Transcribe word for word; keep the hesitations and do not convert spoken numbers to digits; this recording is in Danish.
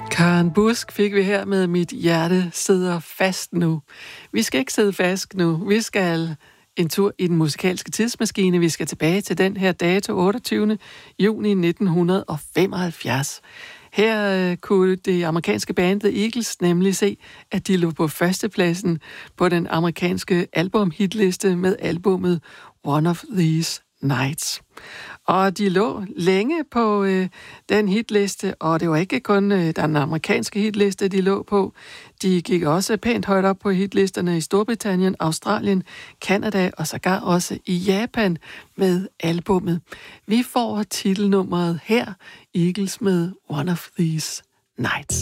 Karen Busk fik vi her med Mit hjerte sidder fast nu. Vi skal ikke sidde fast nu. Vi skal en tur i den musikalske tidsmaskine. Vi skal tilbage til den her dato, otteogtyvende juni nitten femoghalvfjerds. Her øh, kunne det amerikanske band The Eagles nemlig se, at de lå på førstepladsen på den amerikanske albumhitliste med albummet One of These Nights. Og de lå længe på øh, den hitliste, og det var ikke kun øh, den amerikanske hitliste, de lå på. De gik også pænt højt op på hitlisterne i Storbritannien, Australien, Canada og sågar også i Japan med albummet. Vi får titelnummeret her, Eagles med One of These Nights.